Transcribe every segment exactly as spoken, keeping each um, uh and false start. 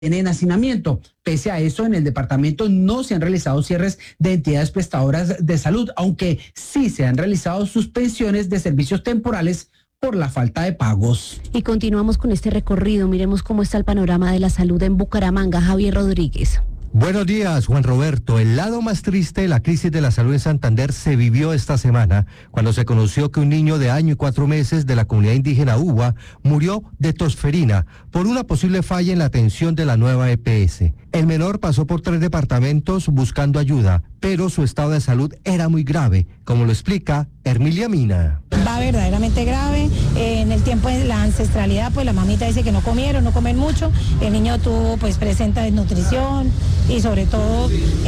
en hacinamiento. Pese a eso, en el departamento no se han realizado cierres de entidades prestadoras de salud, aunque sí se han realizado suspensiones de servicios temporales por la falta de pagos. Y continuamos con este recorrido. Miremos cómo está el panorama de la salud en Bucaramanga. Javier Rodríguez. Buenos días, Juan Roberto. El lado más triste de la crisis de la salud en Santander se vivió esta semana, cuando se conoció que un niño de año y cuatro meses de la comunidad indígena Uva murió de tosferina por una posible falla en la atención de la nueva E P S. El menor pasó por tres departamentos buscando ayuda, pero su estado de salud era muy grave, como lo explica Hermilia Mina. Va verdaderamente grave. Eh, en el tiempo de la ancestralidad, pues la mamita dice que no comieron, no comen mucho. El niño tuvo, pues presenta desnutrición y sobre todo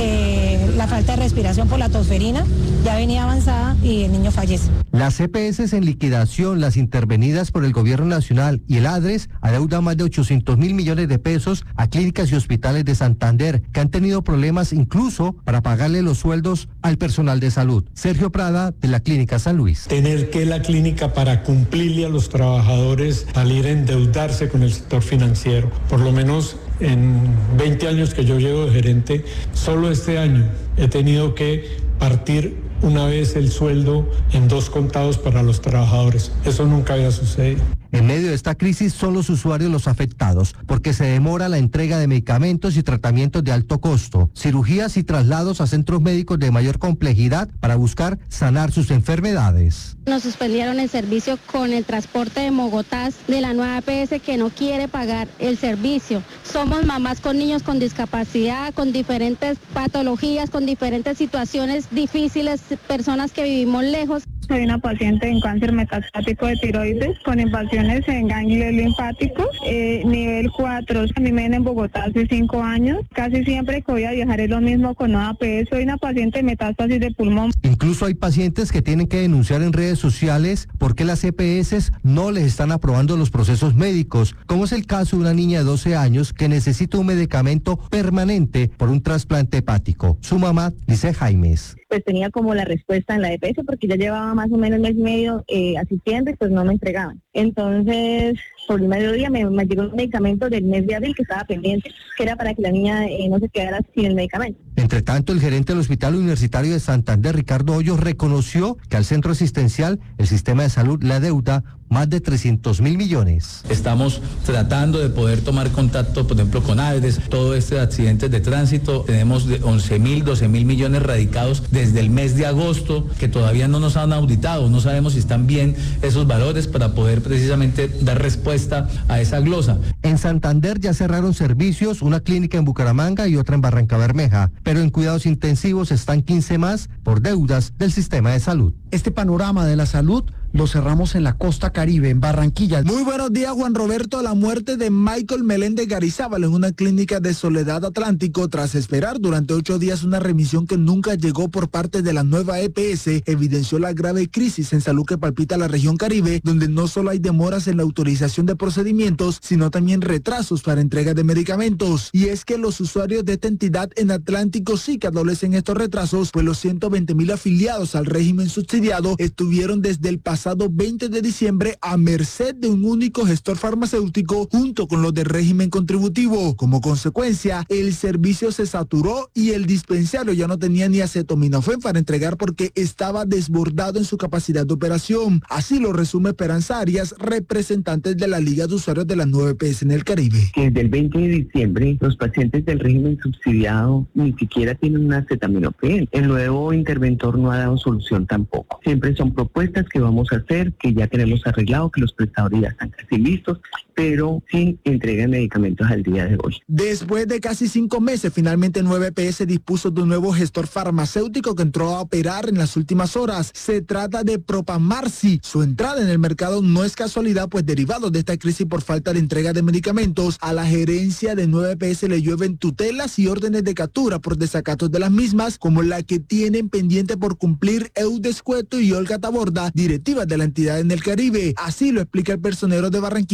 eh, la falta de respiración por la tosferina. Ya venía avanzada y el niño fallece. Las E P S en liquidación, las intervenidas por el gobierno nacional y el ADRES, adeudan más de ochocientos mil millones de pesos a clínicas y hospitales de Santander, que han tenido problemas incluso para pagarle los sueldos al personal de salud. Sergio Prada, de la Clínica San Luis. Tener que la clínica, para cumplirle a los trabajadores, salir a endeudarse con el sector financiero. Por lo menos en veinte años que yo llevo de gerente, solo este año he tenido que partir una vez el sueldo en dos contados para los trabajadores. Eso nunca había sucedido. En medio de esta crisis son los usuarios los afectados, porque se demora la entrega de medicamentos y tratamientos de alto costo, cirugías y traslados a centros médicos de mayor complejidad para buscar sanar sus enfermedades. Nos suspendieron el servicio con el transporte de Mogotás de la nueva E P S, que no quiere pagar el servicio. Somos mamás con niños con discapacidad, con diferentes patologías, con diferentes situaciones difíciles, personas que vivimos lejos. Soy una paciente en cáncer metastático de tiroides con invasiones en ganglios linfáticos, eh, nivel cuatro. A mí me ven en Bogotá hace cinco años. Casi siempre que voy a viajar es lo mismo con nueva E P S. Soy una paciente de metástasis de pulmón. Incluso hay pacientes que tienen que denunciar en redes sociales porque las E P S no les están aprobando los procesos médicos, como es el caso de una niña de doce años que necesita un medicamento permanente por un trasplante hepático. Su mamá, dice Jaimes. Pues tenía como la respuesta en la E P S porque ya llevaba más o menos mes y medio eh, asistiendo y pues no me entregaban. Entonces, por el mediodía me, me llegó un medicamento del mes de abril que estaba pendiente, que era para que la niña eh, no se quedara sin el medicamento. Entre tanto, el gerente del Hospital Universitario de Santander, Ricardo Hoyos, reconoció que al centro asistencial el sistema de salud le adeuda más de trescientos mil millones. Estamos tratando de poder tomar contacto, por ejemplo, con ADRES, todo este de accidentes de tránsito. Tenemos de once mil, doce mil millones radicados desde el mes de agosto, que todavía no nos han auditado. No sabemos si están bien esos valores para poder precisamente dar respuesta a esa glosa. En Santander ya cerraron servicios, una clínica en Bucaramanga y otra en Barranca Bermeja, pero en cuidados intensivos están quince más por deudas del sistema de salud. Este panorama de la salud lo cerramos en la costa Caribe, en Barranquilla. Muy buenos días, Juan Roberto. La muerte de Michael Meléndez Garizábal en una clínica de Soledad Atlántico, tras esperar durante ocho días una remisión que nunca llegó por parte de la nueva E P S, evidenció la grave crisis en salud que palpita la región Caribe, donde no solo hay demoras en la autorización de procedimientos, sino también retrasos para entrega de medicamentos. Y es que los usuarios de esta entidad en Atlántico sí que adolecen estos retrasos, pues los ciento veinte mil afiliados al régimen subsidiado estuvieron desde el pasado veinte de diciembre a merced de un único gestor farmacéutico junto con los del régimen contributivo. Como consecuencia, el servicio se saturó y el dispensario ya no tenía ni acetaminofén para entregar porque estaba desbordado en su capacidad de operación. Así lo resume Esperanza Arias, representante de la Liga de Usuarios de la nueva E P S en el Caribe. Desde el veinte de diciembre, los pacientes del régimen subsidiado ni siquiera tienen un acetaminofén. El nuevo interventor no ha dado solución tampoco. Siempre son propuestas que vamos a hacer, que ya tenemos arreglado, que los prestadores ya están casi listos, pero sin entrega de medicamentos al día de hoy. Después de casi cinco meses, finalmente nueva E P S dispuso de un nuevo gestor farmacéutico que entró a operar en las últimas horas. Se trata de Propamarsi. Su entrada en el mercado no es casualidad, pues derivado de esta crisis por falta de entrega de medicamentos, a la gerencia de nueva E P S le llueven tutelas y órdenes de captura por desacatos de las mismas, como la que tienen pendiente por cumplir Eudes Cueto y Olga Taborda, directivas de la entidad en el Caribe. Así lo explica el personero de Barranquilla, Miguel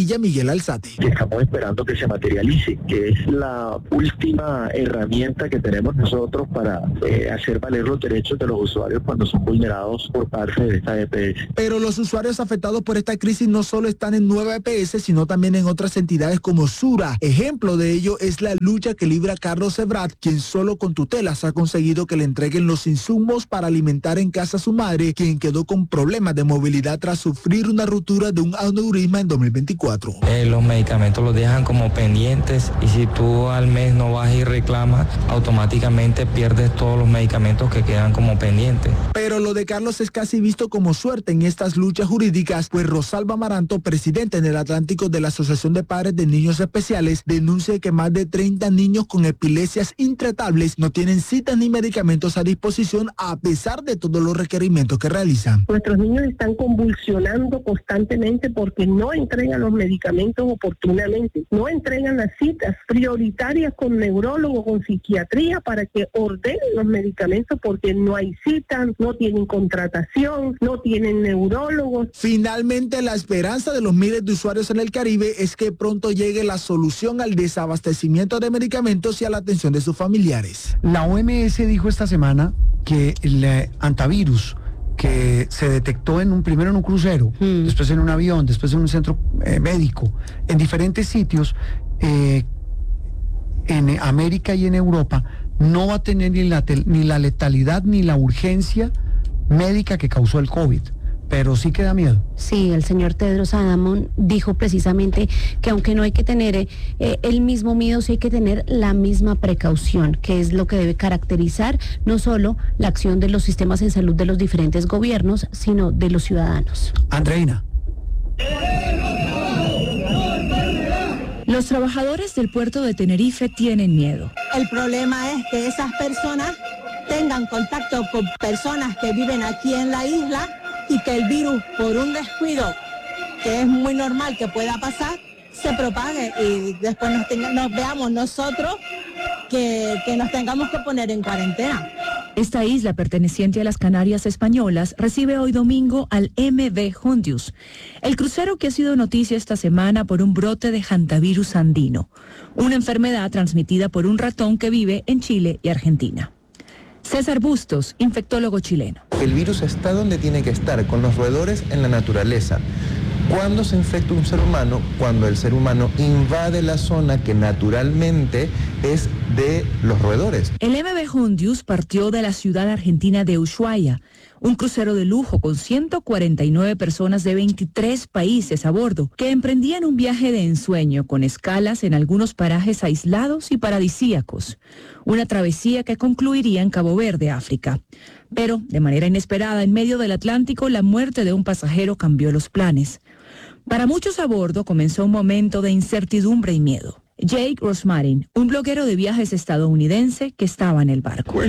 el Alzate. Estamos esperando que se materialice, que es la última herramienta que tenemos nosotros para eh, hacer valer los derechos de los usuarios cuando son vulnerados por parte de esta E P S. Pero los usuarios afectados por esta crisis no solo están en Nueva E P S, sino también en otras entidades como Sura. Ejemplo de ello es la lucha que libra Carlos Sebrat, quien solo con tutelas ha conseguido que le entreguen los insumos para alimentar en casa a su madre, quien quedó con problemas de movilidad tras sufrir una ruptura de un aneurisma en dos mil veinticuatro. Eh, los medicamentos los dejan como pendientes y si tú al mes no vas y reclamas, automáticamente pierdes todos los medicamentos que quedan como pendientes. Pero lo de Carlos es casi visto como suerte en estas luchas jurídicas, pues Rosalba Amaranto, presidenta en el Atlántico de la Asociación de Padres de Niños Especiales, denuncia que más de treinta niños con epilepsias intratables no tienen citas ni medicamentos a disposición a pesar de todos los requerimientos que realizan. Nuestros niños están convulsionando constantemente porque no entregan los medicamentos oportunamente, no entregan las citas prioritarias con neurólogo, con psiquiatría para que ordenen los medicamentos porque no hay citas, no tienen contratación, no tienen neurólogos. Finalmente, la esperanza de los miles de usuarios en el Caribe es que pronto llegue la solución al desabastecimiento de medicamentos y a la atención de sus familiares. La O M S dijo esta semana que el eh, antivirus que se detectó en un primero en un crucero, mm. después en un avión, después en un centro eh, médico, en diferentes sitios, eh, en América y en Europa, no va a tener ni la, ni la letalidad ni la urgencia médica que causó el COVID. Pero sí que da miedo. Sí, el señor Tedros Adhanom dijo precisamente que aunque no hay que tener eh, el mismo miedo, sí hay que tener la misma precaución, que es lo que debe caracterizar no solo la acción de los sistemas en salud de los diferentes gobiernos, sino de los ciudadanos. Andreina. Los trabajadores del puerto de Tenerife tienen miedo. El problema es que esas personas tengan contacto con personas que viven aquí en la isla y que el virus, por un descuido, que es muy normal que pueda pasar, se propague y después nos, tenga, nos veamos nosotros que, que nos tengamos que poner en cuarentena. Esta isla, perteneciente a las Canarias Españolas, recibe hoy domingo al M V Hondius, el crucero que ha sido noticia esta semana por un brote de hantavirus andino, una enfermedad transmitida por un ratón que vive en Chile y Argentina. César Bustos, infectólogo chileno. El virus está donde tiene que estar, con los roedores en la naturaleza. ¿Cuándo se infecta un ser humano? Cuando el ser humano invade la zona que naturalmente es de los roedores. El M V Hondius partió de la ciudad argentina de Ushuaia, un crucero de lujo con ciento cuarenta y nueve personas de veintitrés países a bordo, que emprendían un viaje de ensueño con escalas en algunos parajes aislados y paradisíacos. Una travesía que concluiría en Cabo Verde, África. Pero, de manera inesperada, en medio del Atlántico, la muerte de un pasajero cambió los planes. Para muchos a bordo comenzó un momento de incertidumbre y miedo. Jake Rosmarin, un bloguero de viajes estadounidense que estaba en el barco.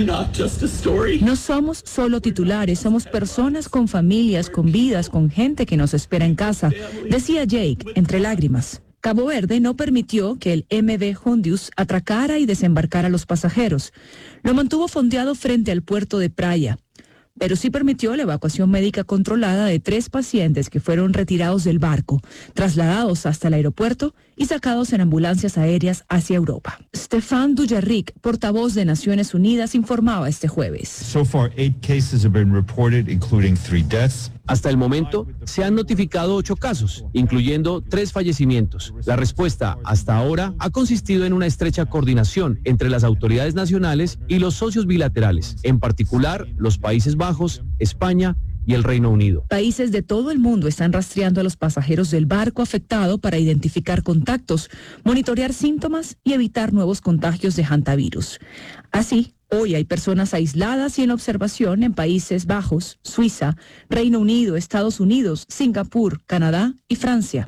No somos solo titulares, somos personas con familias, con vidas, con gente que nos espera en casa, decía Jake, entre lágrimas. Cabo Verde no permitió que el M V Hondius atracara y desembarcara a los pasajeros. Lo mantuvo fondeado frente al puerto de Praia, pero sí permitió la evacuación médica controlada de tres pacientes que fueron retirados del barco, trasladados hasta el aeropuerto y sacados en ambulancias aéreas hacia Europa. Stefan Dujarric, portavoz de Naciones Unidas, informaba este jueves. So far, eight cases have been reported, including three deaths. Hasta el momento, se han notificado ocho casos, incluyendo tres fallecimientos. La respuesta, hasta ahora, ha consistido en una estrecha coordinación entre las autoridades nacionales y los socios bilaterales, en particular los Países Bajos, España y el Reino Unido. Países de todo el mundo están rastreando a los pasajeros del barco afectado para identificar contactos, monitorear síntomas y evitar nuevos contagios de hantavirus. Así, hoy hay personas aisladas y en observación en Países Bajos, Suiza, Reino Unido, Estados Unidos, Singapur, Canadá y Francia.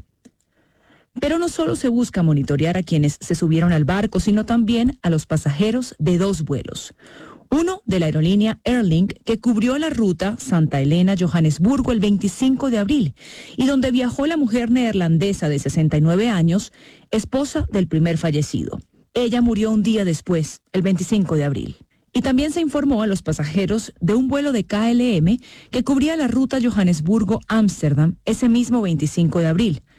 Pero no solo se busca monitorear a quienes se subieron al barco, sino también a los pasajeros de dos vuelos. Uno de la aerolínea Airlink, que cubrió la ruta Santa Elena-Johannesburgo el veinticinco de abril, y donde viajó la mujer neerlandesa de sesenta y nueve años, esposa del primer fallecido. Ella murió un día después, el veinticinco de abril. Y también se informó a los pasajeros de un vuelo de K L M que cubría la ruta Johannesburgo-Ámsterdam ese mismo veinticinco de abril.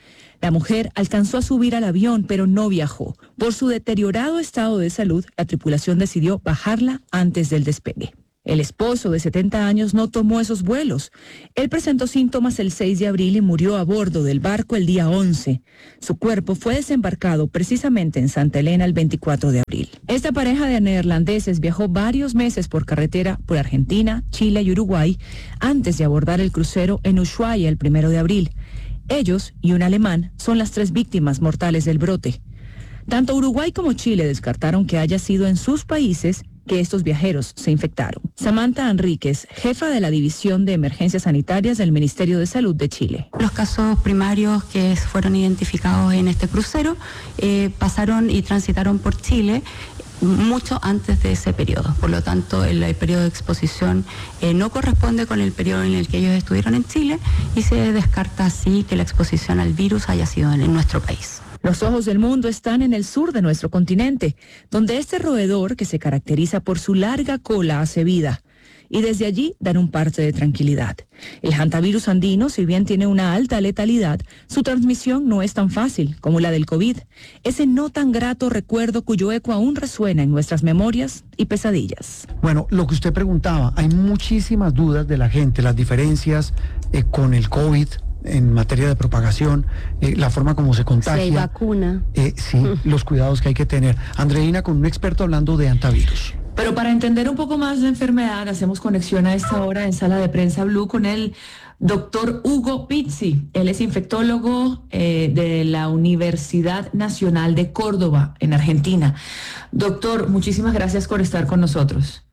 La mujer alcanzó a subir al avión, pero no viajó. Por su deteriorado estado de salud, la tripulación decidió bajarla antes del despegue. El esposo de setenta años no tomó esos vuelos. Él presentó síntomas el seis de abril y murió a bordo del barco el día once. Su cuerpo fue desembarcado precisamente en Santa Elena el veinticuatro de abril. Esta pareja de neerlandeses viajó varios meses por carretera por Argentina, Chile y Uruguay antes de abordar el crucero en Ushuaia el primero de abril. Ellos y un alemán son las tres víctimas mortales del brote. Tanto Uruguay como Chile descartaron que haya sido en sus países que estos viajeros se infectaron. Samantha Enríquez, jefa de la División de Emergencias Sanitarias del Ministerio de Salud de Chile. Los casos primarios que fueron identificados en este crucero eh, pasaron y transitaron por Chile mucho antes de ese periodo. Por lo tanto, el, el periodo de exposición eh, no corresponde con el periodo en el que ellos estuvieron en Chile y se descarta así que la exposición al virus haya sido en, en nuestro país. Los ojos del mundo están en el sur de nuestro continente, donde este roedor, que se caracteriza por su larga cola, hace vida. Y desde allí dan un parte de tranquilidad. El hantavirus andino, si bien tiene una alta letalidad, su transmisión no es tan fácil como la del COVID. Ese no tan grato recuerdo cuyo eco aún resuena en nuestras memorias y pesadillas. Bueno, lo que usted preguntaba, hay muchísimas dudas de la gente, las diferencias eh, con el COVID en materia de propagación, eh, la forma como se contagia. Si hay vacuna. Eh, sí, mm. los cuidados que hay que tener. Andreina, con un experto hablando de hantavirus. Pero para entender un poco más la enfermedad, hacemos conexión a esta hora en Sala de Prensa Blue con el doctor Hugo Pizzi. Él es infectólogo eh, de la Universidad Nacional de Córdoba, en Argentina. Doctor, muchísimas gracias por estar con nosotros.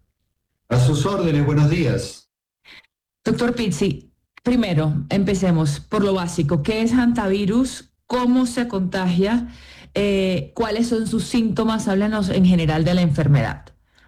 A sus órdenes, buenos días. Doctor Pizzi, primero, empecemos por lo básico. ¿Qué es hantavirus? ¿Cómo se contagia? Eh, ¿Cuáles son sus síntomas? Háblanos en general de la enfermedad.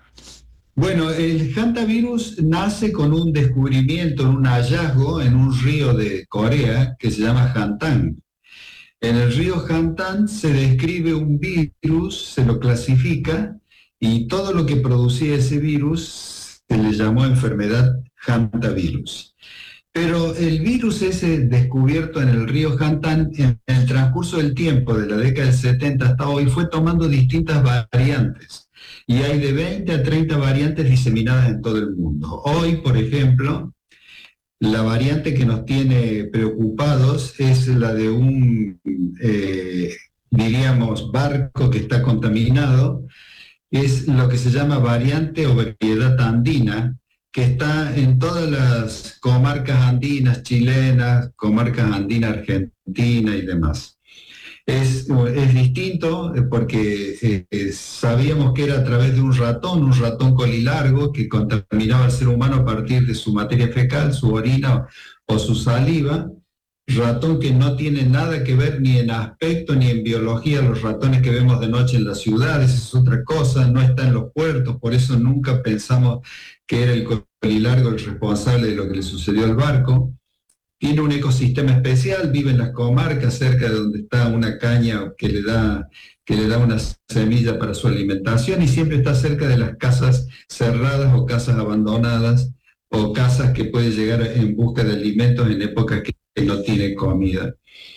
Bueno, el hantavirus nace con un descubrimiento, un hallazgo en un río de Corea que se llama Hantan. En el río Hantan se describe un virus, se lo clasifica y todo lo que producía ese virus se le llamó enfermedad hantavirus. Pero el virus ese descubierto en el río Hantan, en el transcurso del tiempo, de la década del setenta hasta hoy, fue tomando distintas variantes. Y hay de veinte a treinta variantes diseminadas en todo el mundo. Hoy, por ejemplo, la variante que nos tiene preocupados es la de un, eh, diríamos, barco que está contaminado. Es lo que se llama variante o variedad andina, que está en todas las comarcas andinas chilenas, comarcas andinas argentinas y demás. Es, es distinto porque eh, sabíamos que era a través de un ratón, un ratón colilargo que contaminaba al ser humano a partir de su materia fecal, su orina o su saliva. Ratón que no tiene nada que ver ni en aspecto ni en biología, los ratones que vemos de noche en las ciudades, es otra cosa, no está en los puertos, por eso nunca pensamos que era el colilargo el responsable de lo que le sucedió al barco. Tiene un ecosistema especial, vive en las comarcas, cerca de donde está una caña que le da, que le da una semilla para su alimentación y siempre está cerca de las casas cerradas o casas abandonadas o casas que puede llegar en busca de alimentos en épocas que que no tiene comida.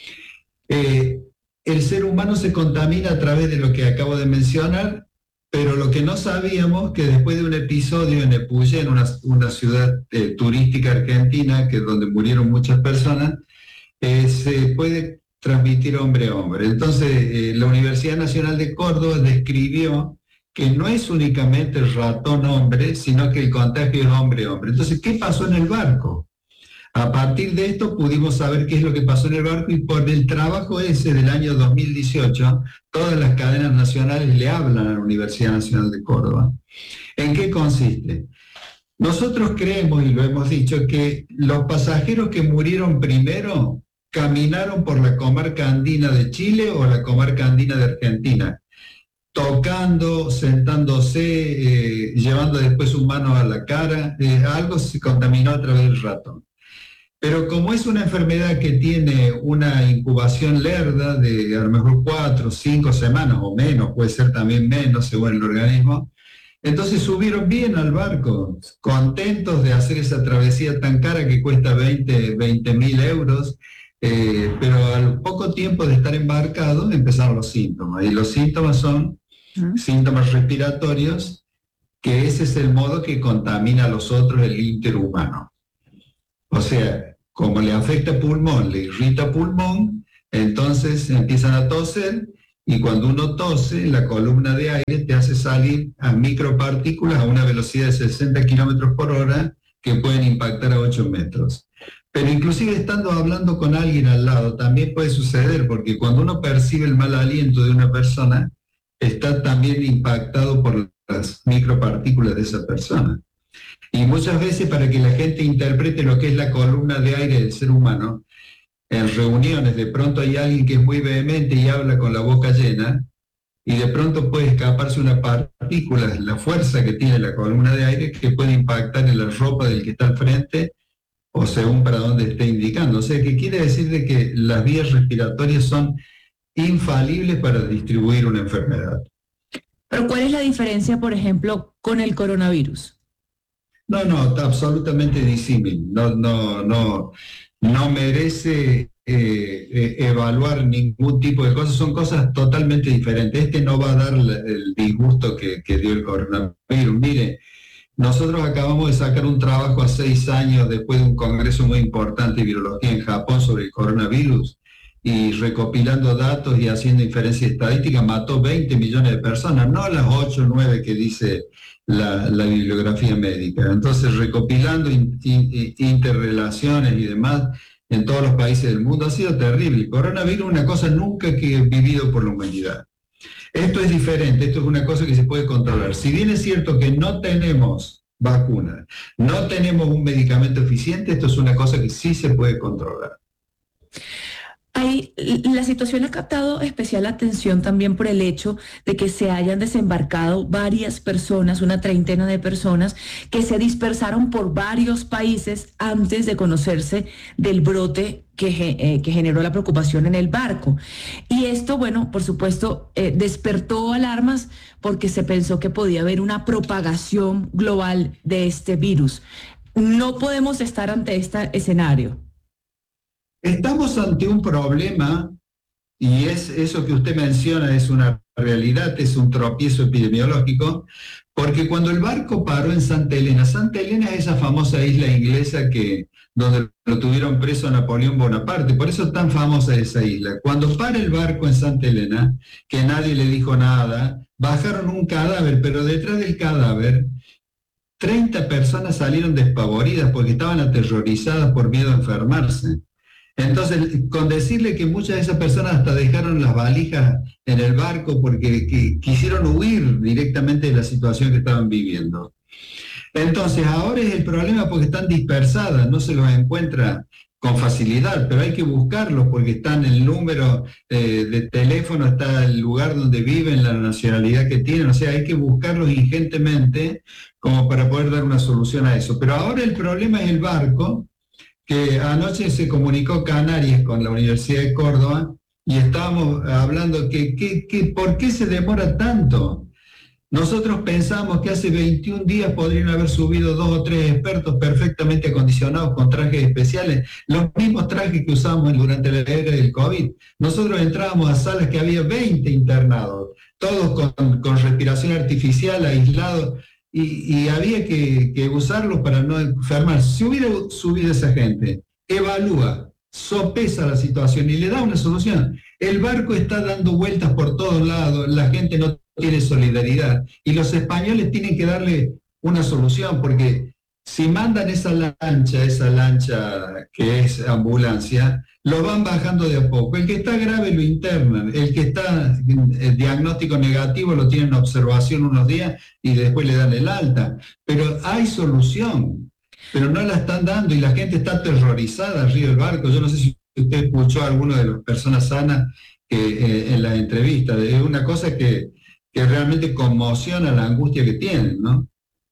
Eh, el ser humano se contamina a través de lo que acabo de mencionar, pero lo que no sabíamos que después de un episodio en Epuyén, una, una ciudad eh, turística argentina, que donde murieron muchas personas, eh, se puede transmitir hombre a hombre. Entonces, eh, la Universidad Nacional de Córdoba describió que no es únicamente el ratón hombre, sino que el contagio es hombre a hombre. Entonces, ¿qué pasó en el barco? A partir de esto pudimos saber qué es lo que pasó en el barco y por el trabajo ese del año dos mil dieciocho, todas las cadenas nacionales le hablan a la Universidad Nacional de Córdoba. ¿En qué consiste? Nosotros creemos, y lo hemos dicho, que los pasajeros que murieron primero caminaron por la comarca andina de Chile o la comarca andina de Argentina, tocando, sentándose, eh, llevando después su mano a la cara, eh, algo se contaminó a través del ratón. Pero como es una enfermedad que tiene una incubación lerda de a lo mejor cuatro, cinco semanas o menos, puede ser también menos según el organismo, entonces subieron bien al barco, contentos de hacer esa travesía tan cara que cuesta veinte mil euros, eh, pero al poco tiempo de estar embarcado empezaron los síntomas, y los síntomas son ¿Mm? síntomas respiratorios, que ese es el modo que contamina a los otros el interhumano. O sea, como le afecta pulmón, le irrita pulmón, entonces empiezan a toser, y cuando uno tose, la columna de aire te hace salir a micropartículas a una velocidad de sesenta kilómetros por hora que pueden impactar a ocho metros. Pero inclusive estando hablando con alguien al lado también puede suceder, porque cuando uno percibe el mal aliento de una persona, está también impactado por las micropartículas de esa persona. Y muchas veces, para que la gente interprete lo que es la columna de aire del ser humano, en reuniones de pronto hay alguien que es muy vehemente y habla con la boca llena, y de pronto puede escaparse una partícula, la fuerza que tiene la columna de aire, que puede impactar en la ropa del que está al frente, o según para dónde esté indicando. O sea, que quiere decir de que las vías respiratorias son infalibles para distribuir una enfermedad. Pero ¿cuál es la diferencia, por ejemplo, con el coronavirus? No, no, está absolutamente disímil. No, no, no, no merece eh, eh, evaluar ningún tipo de cosas. Son cosas totalmente diferentes. Este no va a dar el disgusto que, que dio el coronavirus. Mire, nosotros acabamos de sacar un trabajo a seis años después de un congreso muy importante de virología en Japón sobre el coronavirus, y recopilando datos y haciendo inferencia estadística, mató veinte millones de personas, no las ocho o nueve que dice la, la bibliografía médica. Entonces, recopilando in, in, interrelaciones y demás en todos los países del mundo, ha sido terrible. El coronavirus es una cosa nunca que he vivido por la humanidad. Esto es diferente, esto es una cosa que se puede controlar. Si bien es cierto que no tenemos vacuna, no tenemos un medicamento eficiente, esto es una cosa que sí se puede controlar. Hay, la situación ha captado especial atención también por el hecho de que se hayan desembarcado varias personas, una treintena de personas, que se dispersaron por varios países antes de conocerse del brote que, eh, que generó la preocupación en el barco. Y esto, bueno, por supuesto, eh, despertó alarmas porque se pensó que podía haber una propagación global de este virus. No podemos estar ante este escenario. Estamos ante un problema, y es eso que usted menciona, es una realidad, es un tropiezo epidemiológico, porque cuando el barco paró en Santa Elena, Santa Elena es esa famosa isla inglesa que, donde lo tuvieron preso a Napoleón Bonaparte, por eso es tan famosa esa isla. Cuando para el barco en Santa Elena, que nadie le dijo nada, bajaron un cadáver, pero detrás del cadáver, treinta personas salieron despavoridas porque estaban aterrorizadas por miedo a enfermarse. Entonces, con decirle que muchas de esas personas hasta dejaron las valijas en el barco porque que, quisieron huir directamente de la situación que estaban viviendo. Entonces, ahora es el problema porque están dispersadas, no se los encuentra con facilidad, pero hay que buscarlos porque están el número eh, de teléfono, está el lugar donde viven, la nacionalidad que tienen, o sea, hay que buscarlos ingentemente como para poder dar una solución a eso. Pero ahora el problema es el barco, que anoche se comunicó Canarias con la Universidad de Córdoba y estábamos hablando que, que, que ¿por qué se demora tanto? Nosotros pensamos que hace veintiún días podrían haber subido dos o tres expertos perfectamente acondicionados con trajes especiales, los mismos trajes que usamos durante la era del COVID. Nosotros entrábamos a salas que había veinte internados, todos con, con respiración artificial, aislados, Y, y había que, que usarlos para no enfermar. Si hubiera subido esa gente, evalúa, sopesa la situación y le da una solución. El barco está dando vueltas por todos lados, la gente no tiene solidaridad y los españoles tienen que darle una solución, porque si mandan esa lancha, esa lancha que es ambulancia, lo van bajando de a poco. El que está grave lo internan, el que está el diagnóstico negativo lo tienen en observación unos días y después le dan el alta. Pero hay solución, pero no la están dando y la gente está aterrorizada arriba del barco. Yo no sé si usted escuchó a alguno de las personas sanas que, eh, en la entrevista. Es una cosa que, que realmente conmociona la angustia que tienen, ¿no?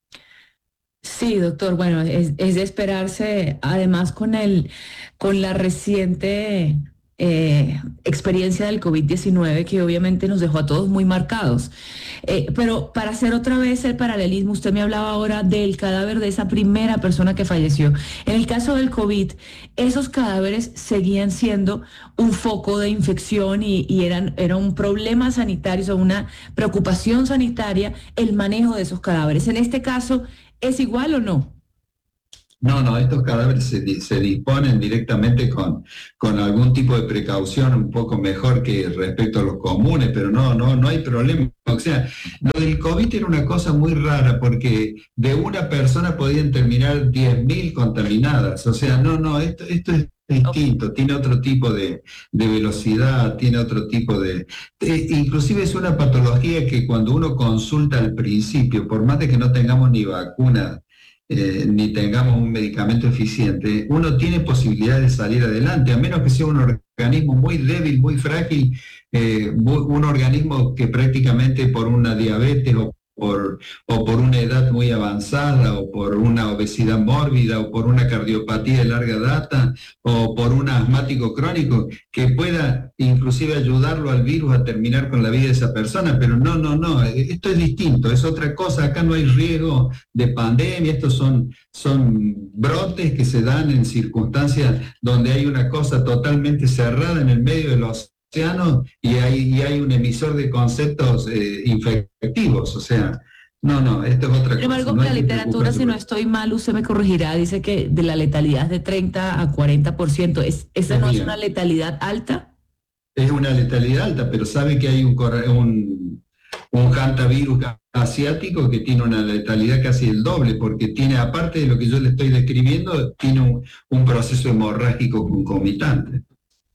Sí, doctor, bueno, es, es de esperarse, además con el, con la reciente eh, experiencia del COVID diecinueve que obviamente nos dejó a todos muy marcados. Eh, pero para hacer otra vez el paralelismo, usted me hablaba ahora del cadáver de esa primera persona que falleció. En el caso del COVID, esos cadáveres seguían siendo un foco de infección y, y eran, era un problema sanitario, o sea, una preocupación sanitaria el manejo de esos cadáveres. En este caso, ¿es igual o no? No, no, estos cadáveres se, se disponen directamente con, con algún tipo de precaución un poco mejor que respecto a los comunes, pero no, no, no hay problema. O sea, lo del COVID era una cosa muy rara porque de una persona podían terminar diez mil contaminadas. O sea, no, no, esto, esto es distinto, tiene otro tipo de, de velocidad, tiene otro tipo de... Eh, inclusive es una patología que cuando uno consulta al principio, por más de que no tengamos ni vacuna, Eh, ni tengamos un medicamento eficiente, uno tiene posibilidad de salir adelante, a menos que sea un organismo muy débil, muy frágil, eh, muy, un organismo que prácticamente por una diabetes o por, o por una edad muy avanzada, o por una obesidad mórbida, o por una cardiopatía de larga data, o por un asmático crónico, que pueda inclusive ayudarlo al virus a terminar con la vida de esa persona, pero no, no, no, esto es distinto, es otra cosa, acá no hay riesgo de pandemia, estos son, son brotes que se dan en circunstancias donde hay una cosa totalmente cerrada en el medio de los océanos y hay, y hay un emisor de conceptos eh, infectivos, o sea, no, no, esto es otra cosa. Sin embargo, no la literatura, si no estoy mal, usted me corregirá, dice que de la letalidad es de treinta a cuarenta por ciento. ¿Es, ¿Esa no es una letalidad alta? Es una letalidad alta, pero sabe que hay un, un, un hantavirus asiático que tiene una letalidad casi el doble, porque tiene, aparte de lo que yo le estoy describiendo, tiene un, un proceso hemorrágico concomitante.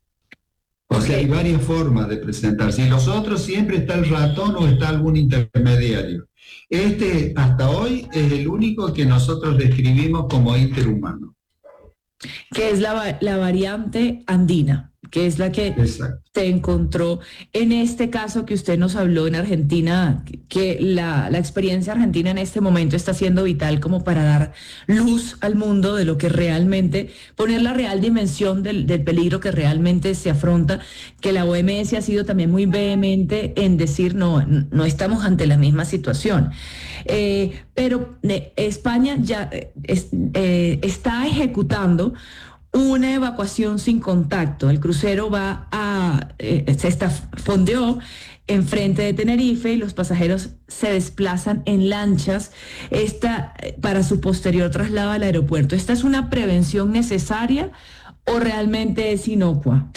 O sea, hay varias formas de presentarse. Y los otros siempre está el ratón o está algún intermediario. Este, hasta hoy, es el único que nosotros describimos como interhumano. Que es la, la variante andina, que es la que Exacto. se encontró en este caso que usted nos habló en Argentina, que la, la experiencia argentina en este momento está siendo vital como para dar luz al mundo de lo que realmente, poner la real dimensión del, del peligro que realmente se afronta, que la O M S ha sido también muy vehemente en decir no, no estamos ante la misma situación. Eh, pero eh, España ya eh, es, eh, está ejecutando una evacuación sin contacto. El crucero va a, eh, se está, fondeó enfrente de Tenerife y los pasajeros se desplazan en lanchas esta, para su posterior traslado al aeropuerto. ¿Esta es una prevención necesaria o realmente es inocua?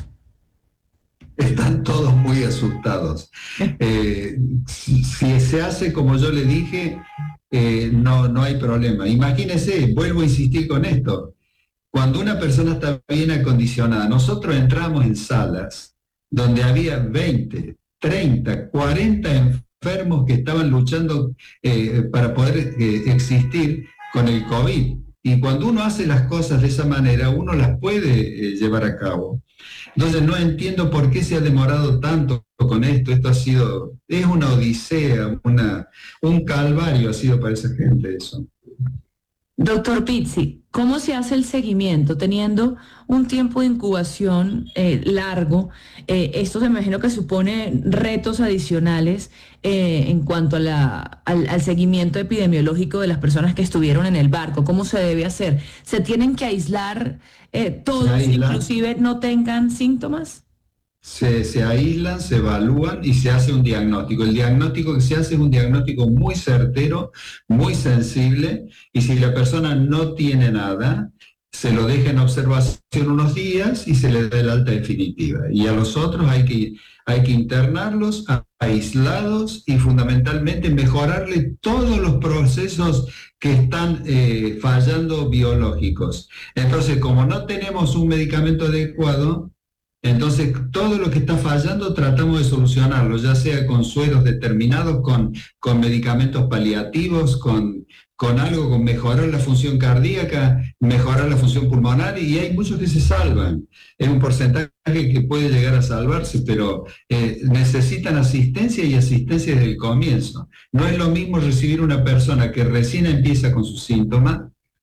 Están todos muy asustados. Eh, si, si se hace como yo le dije, eh, no, no hay problema. Imagínense, vuelvo a insistir con esto. Cuando una persona está bien acondicionada, nosotros entramos en salas donde había veinte, treinta, cuarenta enfermos que estaban luchando eh, para poder eh, existir con el COVID. Y cuando uno hace las cosas de esa manera, uno las puede eh, llevar a cabo. Entonces no entiendo por qué se ha demorado tanto con esto. Esto ha sido, es una odisea, una, un calvario ha sido para esa gente eso. Doctor Pizzi, ¿cómo se hace el seguimiento teniendo un tiempo de incubación eh, largo? Eh, esto se me imagino que supone retos adicionales eh, en cuanto a la, al, al seguimiento epidemiológico de las personas que estuvieron en el barco. ¿Cómo se debe hacer? ¿Se tienen que aislar eh, todos, aislar. inclusive no tengan síntomas? Se, se aíslan, se evalúan y se hace un diagnóstico. El diagnóstico que se hace es un diagnóstico muy certero, muy sensible, y si la persona no tiene nada, se lo deja en observación unos días y se le da el alta definitiva. Y a los otros hay que, hay que internarlos aislados y fundamentalmente mejorarle todos los procesos que están eh, fallando biológicos. Entonces, como no tenemos un medicamento adecuado, entonces, todo lo que está fallando tratamos de solucionarlo, ya sea con sueros determinados, con, con medicamentos paliativos, con, con algo, con mejorar la función cardíaca, mejorar la función pulmonar, y hay muchos que se salvan. Es un porcentaje que puede llegar a salvarse, pero eh, necesitan asistencia y asistencia desde el comienzo. No es lo mismo recibir una persona que recién empieza con sus síntomas,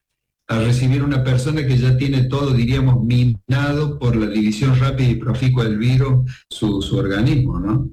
a recibir una persona que ya tiene todo, diríamos, minado por la división rápida y proficua del virus, su, su organismo, ¿no?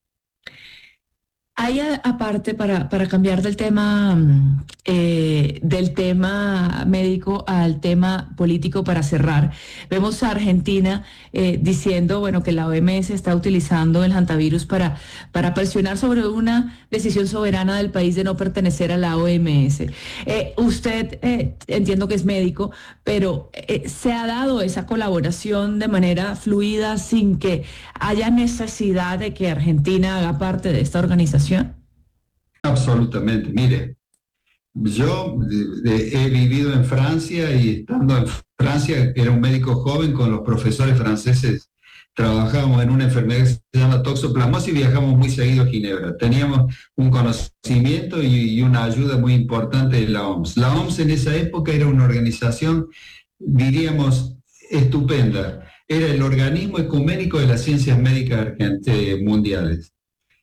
Hay aparte, para, para cambiar del tema eh, del tema médico al tema político, para cerrar, vemos a Argentina eh, diciendo, bueno, que la O M S está utilizando el hantavirus para, para presionar sobre una decisión soberana del país de no pertenecer a la O M S. Eh, usted, eh, entiendo que es médico, pero eh, ¿se ha dado esa colaboración de manera fluida sin que haya necesidad de que Argentina haga parte de esta organización? Absolutamente. Mire, yo de, de, he vivido en Francia y estando en Francia, era un médico joven con los profesores franceses, trabajábamos en una enfermedad que se llama toxoplasmosis y viajamos muy seguido a Ginebra. Teníamos un conocimiento y, y una ayuda muy importante de la O M S. La O M S en esa época era una organización, diríamos, estupenda. Era el organismo ecuménico de las ciencias médicas mundiales.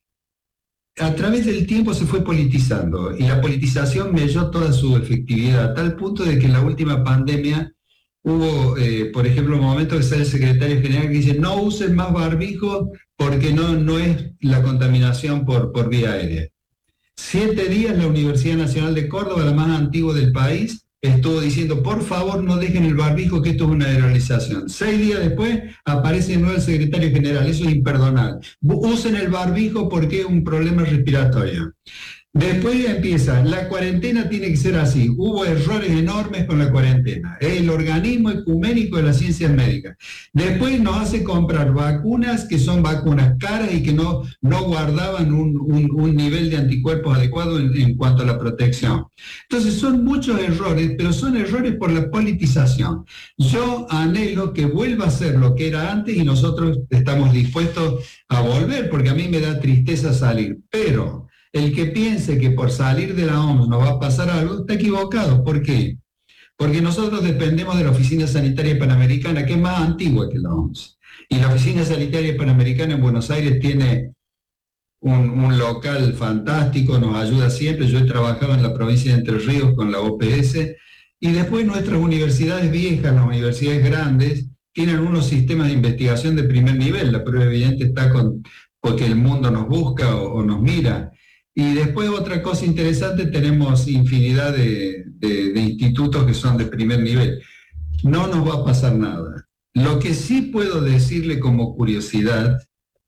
A través del tiempo se fue politizando y la politización melló toda su efectividad, a tal punto de que en la última pandemia hubo, eh, por ejemplo, un momento que sale el secretario general que dice no usen más barbijo porque no, no es la contaminación por, por vía aérea. Siete días la Universidad Nacional de Córdoba, la más antigua del país, estuvo diciendo, por favor, no dejen el barbijo, que esto es una aerolización. Seis días después aparece de nuevo el secretario general, eso es imperdonable. Usen el barbijo porque es un problema respiratorio. Después empieza, la cuarentena tiene que ser así. Hubo errores enormes con la cuarentena. Es el organismo ecuménico de las ciencias médicas. Después nos hace comprar vacunas que son vacunas caras y que no, no guardaban un, un, un nivel de anticuerpos adecuado en, en cuanto a la protección. Entonces son muchos errores, pero son errores por la politización. Yo anhelo que vuelva a ser lo que era antes y nosotros estamos dispuestos a volver, porque a mí me da tristeza salir. Pero el que piense que por salir de la O M S nos va a pasar algo, está equivocado. ¿Por qué? Porque nosotros dependemos de la Oficina Sanitaria Panamericana, que es más antigua que la O M S. Y la Oficina Sanitaria Panamericana en Buenos Aires tiene un, un local fantástico, nos ayuda siempre. Yo he trabajado en la provincia de Entre Ríos con la O P S. Y después nuestras universidades viejas, las universidades grandes, tienen unos sistemas de investigación de primer nivel. La prueba evidente está con, porque el mundo nos busca o, o nos mira. Y después otra cosa interesante, tenemos infinidad de, de, de institutos que son de primer nivel. No nos va a pasar nada. Lo que sí puedo decirle como curiosidad,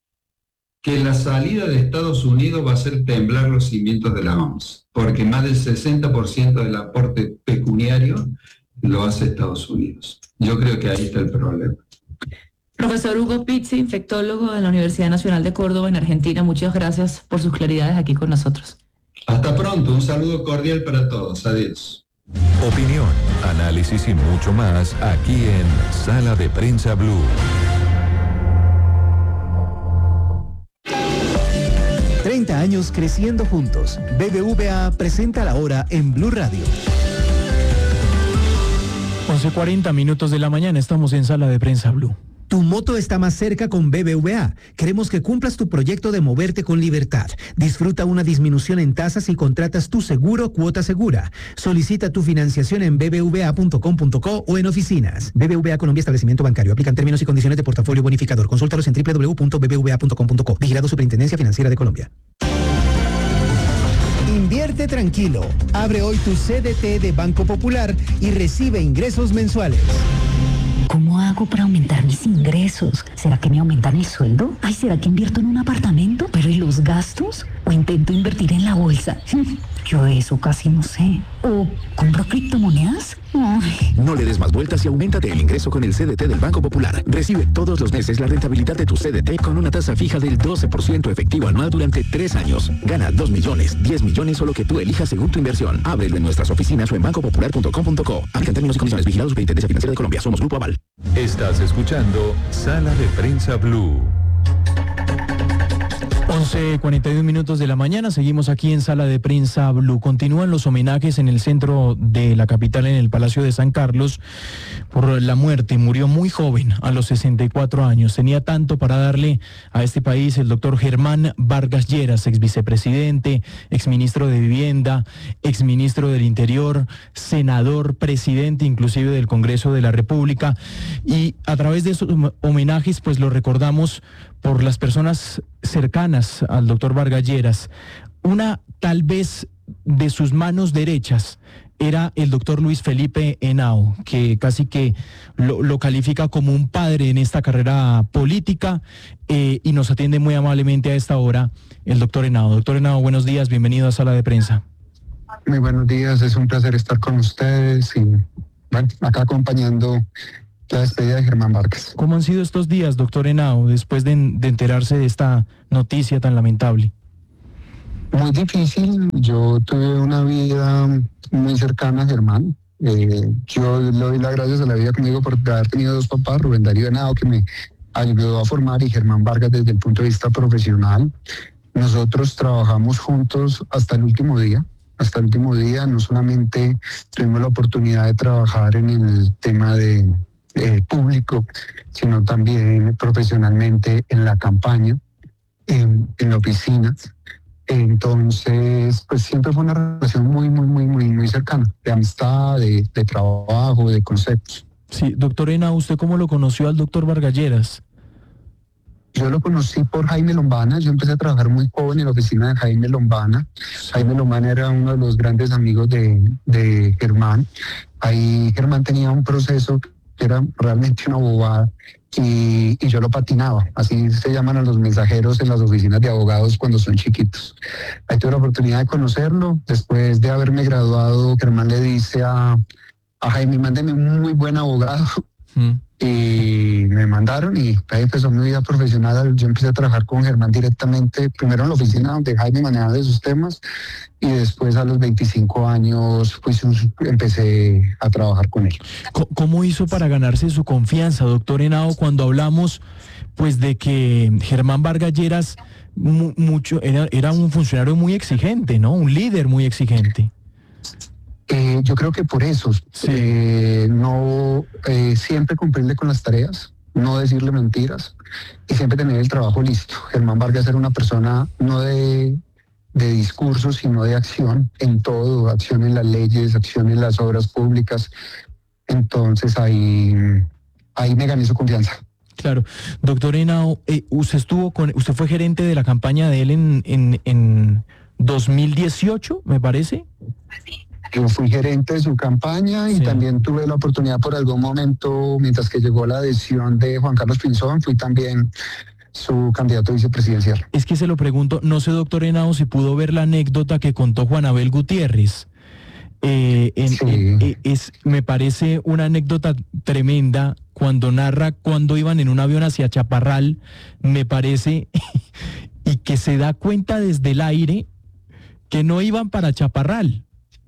que la salida de Estados Unidos va a hacer temblar los cimientos de la O M S, porque más del sesenta por ciento del aporte pecuniario lo hace Estados Unidos. Yo creo que ahí está el problema. Profesor Hugo Pizzi, infectólogo de la Universidad Nacional de Córdoba en Argentina, muchas gracias por sus claridades aquí con nosotros. Hasta pronto, un saludo cordial para todos. Adiós. Opinión, análisis y mucho más aquí en Sala de Prensa Blue. treinta años creciendo juntos. B B V A presenta la hora en Blue Radio. once cuarenta minutos de la mañana, estamos en Sala de Prensa Blue. Tu moto está más cerca con B B V A. Queremos que cumplas tu proyecto de moverte con libertad. Disfruta una disminución en tasas y contratas tu seguro Cuota Segura. Solicita tu financiación en b b v a punto com punto co o en oficinas. B B V A Colombia Establecimiento Bancario. Aplican términos y condiciones de portafolio bonificador. Consúltalos en w w w punto b b v a punto com punto co. Vigilado Superintendencia Financiera de Colombia. Invierte tranquilo. Abre hoy tu C D T de Banco Popular y recibe ingresos mensuales. ¿Cómo hago para aumentar mis ingresos? ¿Será que me aumentan el sueldo? Ay, ¿será que invierto en un apartamento? ¿Pero y los gastos? ¿O intento invertir en la bolsa? Yo eso casi no sé. ¿O compro criptomonedas? Ay. No le des más vueltas y auméntate el ingreso con el C D T del Banco Popular. Recibe todos los meses la rentabilidad de tu C D T con una tasa fija del doce por ciento efectivo anual durante tres años. Gana dos millones, diez millones o lo que tú elijas según tu inversión. Ábrelo en nuestras oficinas o en banco popular punto com punto co. Aplican términos y condiciones. Vigilados Superintendencia Financiera de Colombia. Somos Grupo Aval. Estás escuchando Sala de Prensa Blue. once cuarenta y un minutos de la mañana, seguimos aquí en Sala de Prensa Blue. Continúan los homenajes en el centro de la capital, en el Palacio de San Carlos, por la muerte. Murió muy joven, a los sesenta y cuatro años. Tenía tanto para darle a este país el doctor Germán Vargas Lleras, ex vicepresidente, ex ministro de Vivienda, ex ministro del Interior, senador, presidente inclusive del Congreso de la República. Y a través de esos homenajes, pues lo recordamos por las personas cercanas al doctor Vargas Lleras. Una, tal vez, de sus manos derechas era el doctor Luis Felipe Henao, que casi que lo, lo califica como un padre en esta carrera política, eh, y nos atiende muy amablemente a esta hora el doctor Henao. Doctor Henao, buenos días, bienvenido a Sala de Prensa. Muy buenos días, es un placer estar con ustedes y bueno, acá acompañando la despedida de Germán Vargas. ¿Cómo han sido estos días, doctor Henao, después de, de enterarse de esta noticia tan lamentable? Muy difícil. Yo tuve una vida muy cercana a Germán. Eh, yo le doy las gracias a la vida conmigo por haber tenido dos papás, Rubén Darío Henao, que me ayudó a formar, y Germán Vargas desde el punto de vista profesional. Nosotros trabajamos juntos hasta el último día. Hasta el último día, no solamente tuvimos la oportunidad de trabajar en el tema de Eh, público, sino también profesionalmente en la campaña, en, en la oficina. Entonces, pues siempre fue una relación muy, muy, muy, muy, muy cercana, de amistad, de, de trabajo, de conceptos. Sí, doctor Henao, ¿usted cómo lo conoció al doctor Vargas Lleras? Yo lo conocí por Jaime Lombana. Yo empecé a trabajar muy joven en la oficina de Jaime Lombana. Jaime Lombana era uno de los grandes amigos de, de Germán. Ahí Germán tenía un proceso que era realmente una bobada, y, y yo lo patinaba. Así se llaman a los mensajeros en las oficinas de abogados cuando son chiquitos. Ahí tuve la oportunidad de conocerlo. Después de haberme graduado, Germán le dice a, a Jaime, mándeme un muy buen abogado. Mm. Y me mandaron, y ahí empezó mi vida profesional. Yo empecé a trabajar con Germán directamente, primero en la oficina donde Jaime manejaba esos temas, y después a los veinticinco años pues, empecé a trabajar con él. ¿Cómo hizo para ganarse su confianza, doctor Henao, cuando hablamos pues de que Germán Vargas Lleras mu mucho, era, era un funcionario muy exigente, ¿no? Un líder muy exigente. Eh, yo creo que por eso, sí. eh, no eh, siempre cumplirle con las tareas, no decirle mentiras y siempre tener el trabajo listo. Germán Vargas era una persona no de, de discurso, sino de acción en todo, acción en las leyes, acción en las obras públicas. Entonces ahí, ahí me gané su confianza. Claro. Doctor Henao, eh, usted estuvo con, usted fue gerente de la campaña de él en, en, en dos mil dieciocho, me parece. Sí. Yo fui gerente de su campaña y sí. También tuve la oportunidad por algún momento, mientras que llegó la adhesión de Juan Carlos Pinzón, fui también su candidato vicepresidencial. Es que se lo pregunto, no sé, doctor Henao, si pudo ver la anécdota que contó Juan Abel Gutiérrez. Eh, en, sí. en, es, me parece una anécdota tremenda cuando narra cuando iban en un avión hacia Chaparral, me parece, y que se da cuenta desde el aire que no iban para Chaparral.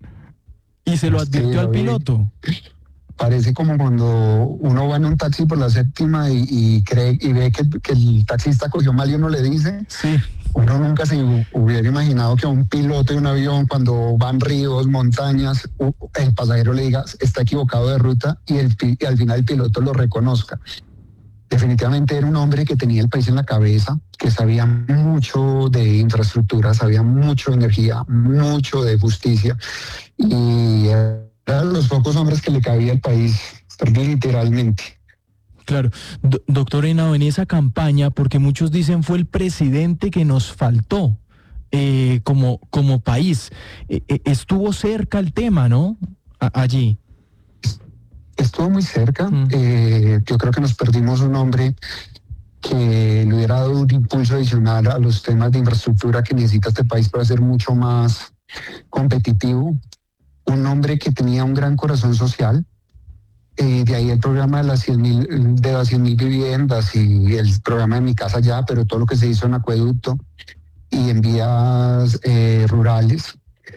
Y se lo advirtió sí, al piloto. Parece como cuando uno va en un taxi por la séptima y, y cree y ve que, que el taxista cogió mal y uno le dice. Sí. Uno nunca se hubiera imaginado que a un piloto de un avión, cuando van ríos, montañas, el pasajero le diga está equivocado de ruta y, el, y al final el piloto lo reconozca. Definitivamente era un hombre que tenía el país en la cabeza, que sabía mucho de infraestructura, sabía mucho de energía, mucho de justicia, y eran los pocos hombres que le cabía al país, literalmente. Claro. Do- doctor Henao, en esa campaña, porque muchos dicen fue el presidente que nos faltó eh, como, como país, eh, eh, estuvo cerca el tema, ¿no? A- allí. Estuvo muy cerca. Mm. Eh, yo creo que nos perdimos un hombre que le hubiera dado un impulso adicional a los temas de infraestructura que necesita este país para ser mucho más competitivo. Un hombre que tenía un gran corazón social. Eh, de ahí el programa de las cien mil de las cien mil viviendas y el programa de Mi Casa Ya, pero todo lo que se hizo en acueducto y en vías eh, rurales.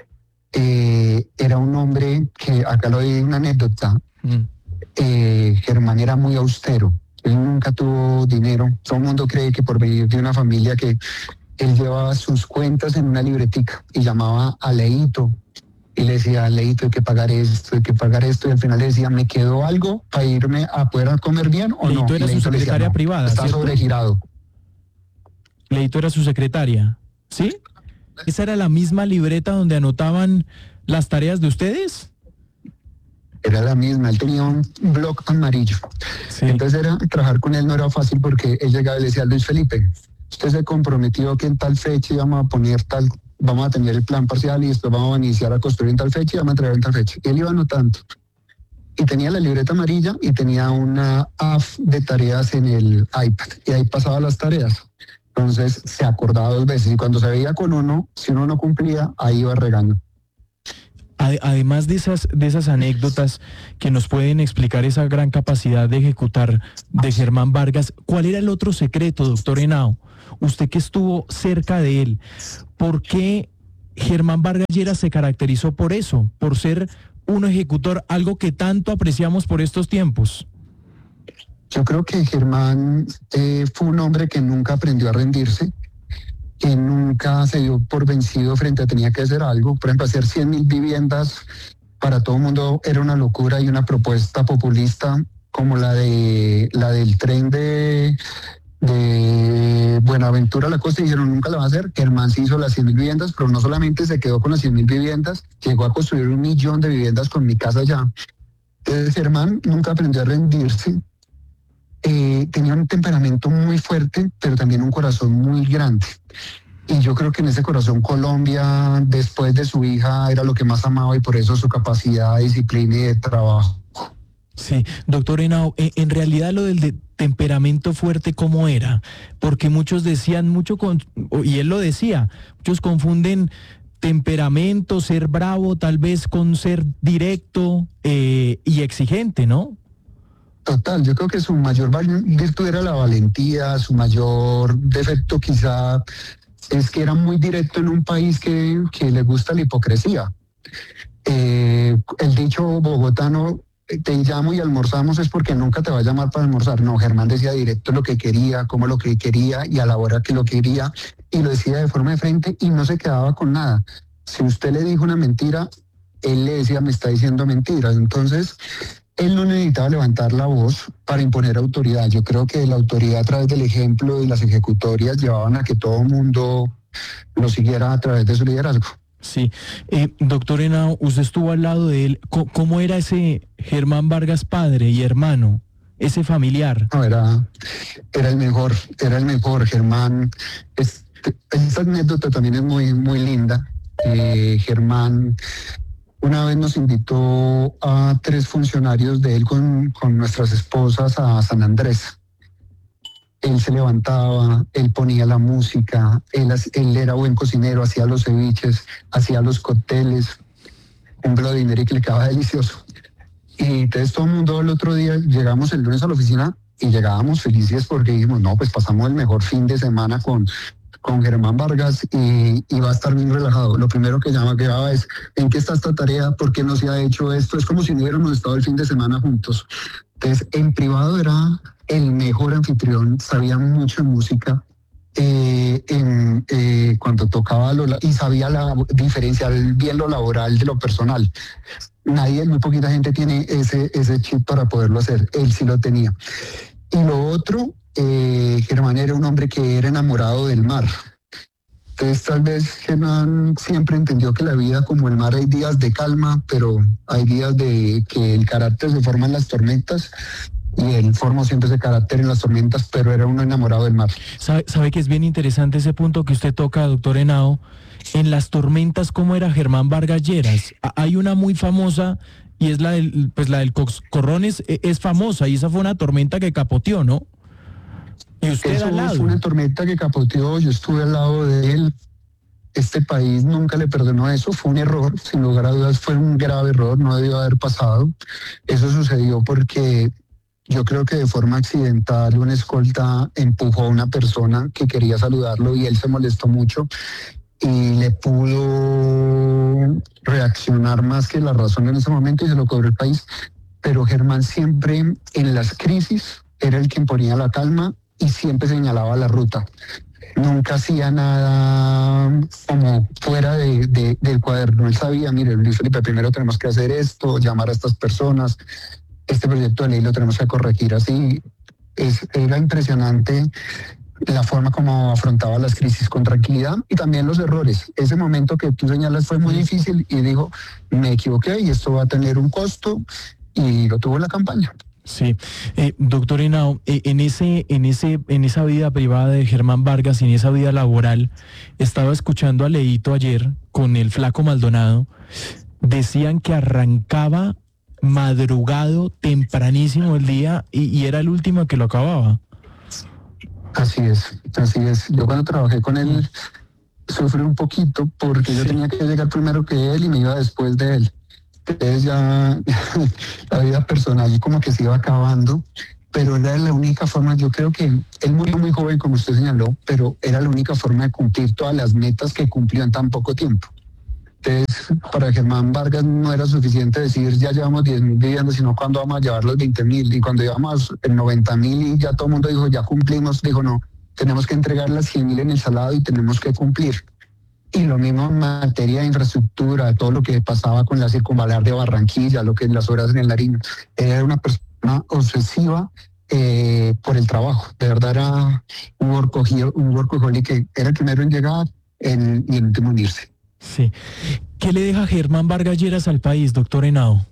Eh, era un hombre que, acá lo doy una anécdota, mm. eh, Germán era muy austero, él nunca tuvo dinero, todo el mundo cree que por venir de una familia que él llevaba sus cuentas en una libretica y llamaba a Leito y le decía, Leito, hay que pagar esto, hay que pagar esto, y al final le decía, ¿me quedó algo para irme a poder comer bien o Leito no? era Leito su le decía, secretaria no, privada, está ¿cierto? sobregirado. Leito era su secretaria, ¿sí? ¿Esa era la misma libreta donde anotaban las tareas de ustedes? Era la misma, él tenía un blog amarillo. Sí. Entonces era, trabajar con él no era fácil porque él llegaba y le decía, Luis Felipe, usted se comprometió que en tal fecha íbamos a poner tal, vamos a tener el plan parcial y después vamos a iniciar a construir en tal fecha y vamos a entregar en tal fecha. Y él iba anotando. Y tenía la libreta amarilla y tenía una app de tareas en el iPad. Y ahí pasaba las tareas. Entonces se acordaba dos veces. Y cuando se veía con uno, si uno no cumplía, ahí iba regando. Además de esas, de esas anécdotas que nos pueden explicar esa gran capacidad de ejecutar de Germán Vargas, ¿cuál era el otro secreto, doctor Henao? Usted que estuvo cerca de él, ¿por qué Germán Vargas Lleras se caracterizó por eso? Por ser un ejecutor, algo que tanto apreciamos por estos tiempos. Yo creo que Germán eh, fue un hombre que nunca aprendió a rendirse, que nunca se dio por vencido frente a tenía que hacer algo. Por ejemplo, hacer cien mil viviendas para todo el mundo era una locura y una propuesta populista como la de la del tren de, de Buenaventura a la costa. Dijeron, nunca la va a hacer. Germán se hizo las cien mil viviendas, pero no solamente se quedó con las cien mil viviendas, llegó a construir un millón de viviendas con Mi Casa Ya. Entonces Germán nunca aprendió a rendirse. Eh, tenía un temperamento muy fuerte, pero también un corazón muy grande. Y yo creo que en ese corazón Colombia, después de su hija, era lo que más amaba y por eso su capacidad de disciplina y de trabajo. Sí, doctor Henao, en realidad lo del de temperamento fuerte, ¿cómo era? Porque muchos decían mucho, con, y él lo decía, muchos confunden temperamento, ser bravo, tal vez con ser directo eh, y exigente, ¿no? Total, yo creo que su mayor virtud era la valentía, su mayor defecto quizá es que era muy directo en un país que, que le gusta la hipocresía. Eh, el dicho bogotano, te llamo y almorzamos, es porque nunca te va a llamar para almorzar. No, Germán decía directo lo que quería, cómo lo que quería y a la hora que lo quería, y lo decía de forma de frente y no se quedaba con nada. Si usted le dijo una mentira, él le decía, me está diciendo mentiras. Entonces él no necesitaba levantar la voz para imponer autoridad. Yo creo que la autoridad a través del ejemplo y las ejecutorias llevaban a que todo el mundo lo siguiera a través de su liderazgo. Sí. Eh, doctor Henao, usted estuvo al lado de él. ¿Cómo, cómo era ese Germán Vargas padre y hermano, ese familiar? No, era, era el mejor, era el mejor. Germán, es, esta anécdota también es muy, muy linda. Eh, Germán una vez nos invitó a tres funcionarios de él con, con nuestras esposas a San Andrés. Él se levantaba, él ponía la música, él, él era buen cocinero, hacía los ceviches, hacía los cócteles, un Bloody Mary que le quedaba delicioso. Y entonces todo el mundo el otro día, llegamos el lunes a la oficina y llegábamos felices porque dijimos, no, pues pasamos el mejor fin de semana con... con Germán Vargas y, y va a estar bien relajado. Lo primero que llama que va es, ¿en qué está esta tarea? ¿Por qué no se ha hecho esto? Es como si no hubiéramos estado el fin de semana juntos. Entonces, en privado era el mejor anfitrión, sabía mucho de música, eh, en, eh, cuando tocaba lo, y sabía la, diferenciar bien lo laboral de lo personal. Nadie, muy poquita gente tiene ese, ese chip para poderlo hacer. Él sí lo tenía. Y lo otro... Eh, Germán era un hombre que era enamorado del mar. Entonces tal vez Germán siempre entendió que la vida como el mar hay días de calma, pero hay días de que el carácter se forma en las tormentas y él formó siempre ese carácter en las tormentas, pero era uno enamorado del mar. ¿Sabe, sabe que es bien interesante ese punto que usted toca, doctor Henao? En las tormentas, ¿cómo era Germán Vargas Lleras? Hay una muy famosa y es la del, pues la del Coscorrones, es famosa y esa fue una tormenta que capoteó, ¿no? ¿Y usted Eso al lado? Fue una tormenta que capoteó, yo estuve al lado de él. Este país nunca le perdonó eso, fue un error, sin lugar a dudas fue un grave error, no debió haber pasado. Eso sucedió porque yo creo que de forma accidental una escolta empujó a una persona que quería saludarlo y él se molestó mucho y le pudo reaccionar más que la razón en ese momento y se lo cobró el país. Pero Germán siempre en las crisis era el que imponía la calma y siempre señalaba la ruta. nunca hacía nada como fuera de, de, del cuaderno. Él sabía, mire, Luis Felipe, primero tenemos que hacer esto, llamar a estas personas, este proyecto de ley lo tenemos que corregir así. Es, era impresionante la forma como afrontaba las crisis con tranquilidad y también los errores. Ese momento que tú señalas fue muy difícil y dijo, me equivoqué y esto va a tener un costo, y lo tuvo en la campaña. Sí, eh, doctor Henao, eh, en ese, en ese, en esa vida privada de Germán Vargas y en esa vida laboral, estaba escuchando a Leito ayer con el Flaco Maldonado, decían que arrancaba madrugado, tempranísimo el día y, y era el último que lo acababa. Así es, así es. Yo cuando trabajé con él sufrí un poquito porque sí. Yo tenía que llegar primero que él y me iba después de él. Entonces ya la vida personal como que se iba acabando, pero era la única forma. Yo creo que él murió muy joven, como usted señaló, pero era la única forma de cumplir todas las metas que cumplió en tan poco tiempo. Entonces, para Germán Vargas no era suficiente decir ya llevamos diez mil viviendo, sino cuándo vamos a llevar los veinte mil. Y cuando llevamos el noventa mil y ya todo el mundo dijo ya cumplimos, dijo no, tenemos que entregar las cien mil en el Salado y tenemos que cumplir. Y lo mismo en materia de infraestructura, todo lo que pasaba con la circunvalar de Barranquilla, lo que en las obras en el Nariño. Era una persona obsesiva eh, por el trabajo. De verdad era un workaholic, un workaholic que era el primero en llegar en, y el último en irse. Sí. ¿Qué le deja Germán Vargas Lleras al país, doctor Henao?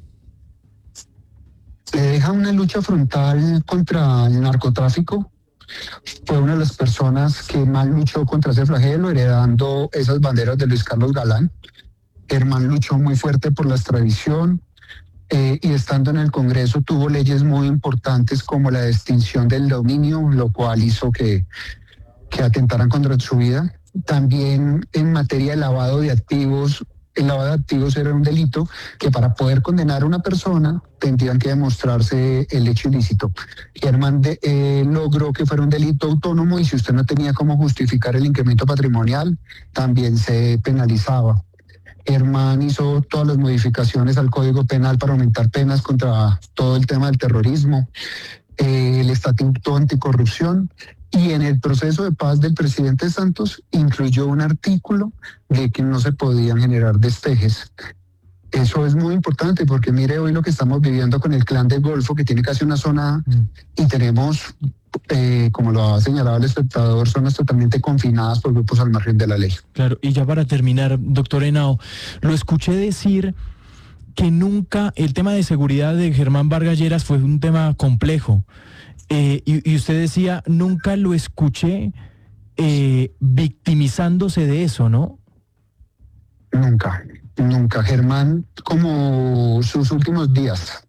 Le deja una lucha frontal contra el narcotráfico. Fue una de las personas que más luchó contra ese flagelo, heredando esas banderas de Luis Carlos Galán. Germán luchó muy fuerte por la extradición eh, y estando en el Congreso tuvo leyes muy importantes como la extinción del dominio, lo cual hizo que, que atentaran contra su vida. También en materia de lavado de activos, el lavado de activos era un delito que para poder condenar a una persona tendrían que demostrarse el hecho ilícito. Germán de, eh, logró que fuera un delito autónomo y si usted no tenía cómo justificar el incremento patrimonial, también se penalizaba. Germán hizo todas las modificaciones al Código Penal para aumentar penas contra todo el tema del terrorismo, eh, el Estatuto Anticorrupción. Y en el proceso de paz del presidente Santos incluyó un artículo de que no se podían generar despejes. Eso es muy importante porque mire hoy lo que estamos viviendo con el Clan del Golfo, que tiene casi una zona mm. y tenemos, eh, como lo ha señalado el espectador, zonas totalmente confinadas por grupos al margen de la ley. Claro, y ya para terminar, doctor Henao, lo escuché decir que nunca, el tema de seguridad de Germán Vargas Lleras fue un tema complejo. Eh, y, y usted decía, nunca lo escuché eh, victimizándose de eso, ¿no? Nunca, nunca. Germán, como sus últimos días.